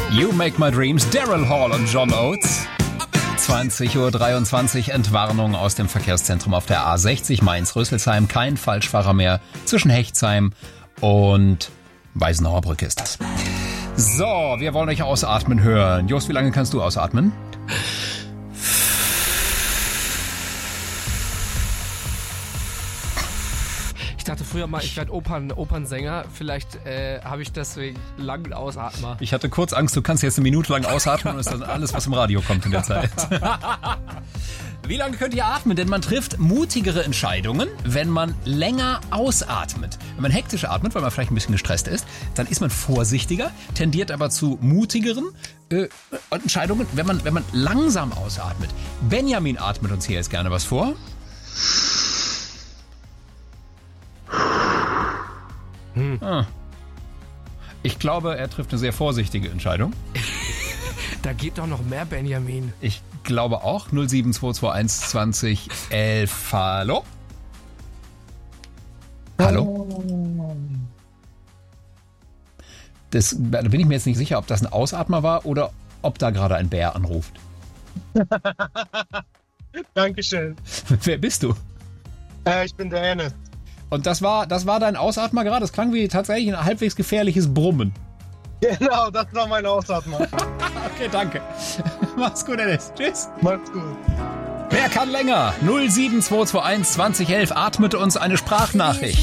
You Make My Dreams, Daryl Hall und John Oates. 20:23 Uhr, Entwarnung aus dem Verkehrszentrum auf der A60 Mainz-Rüsselsheim. Kein Falschfahrer mehr zwischen Hechtsheim und Weißenauer Brücke ist das. So, wir wollen euch ausatmen hören. Jost, wie lange kannst du ausatmen? Ich dachte früher mal, ich werde Opernsänger. Vielleicht habe ich deswegen langen Ausatmer. Ich hatte kurz Angst, du kannst jetzt eine Minute lang ausatmen und ist dann alles, was im Radio kommt in der Zeit. Wie lange könnt ihr atmen? Denn man trifft mutigere Entscheidungen, wenn man länger ausatmet. Wenn man hektisch atmet, weil man vielleicht ein bisschen gestresst ist, dann ist man vorsichtiger, tendiert aber zu mutigeren Entscheidungen, wenn man langsam ausatmet. Benjamin atmet uns hier jetzt gerne was vor. Ich glaube, er trifft eine sehr vorsichtige Entscheidung. Da geht doch noch mehr, Benjamin. Ich glaube auch. 07221 20 11. Hallo? Hallo? Da bin ich mir jetzt nicht sicher, ob das ein Ausatmer war oder ob da gerade ein Bär anruft. Dankeschön. Wer bist du? Ich bin der Ernest. Und das war dein Ausatmer gerade? Das klang wie tatsächlich ein halbwegs gefährliches Brummen. Genau, das war mein Ausatmer. Okay, danke. Mach's gut, Ernest. Tschüss. Macht's gut. Wer kann länger? 07221 20 11 atmet uns eine Sprachnachricht.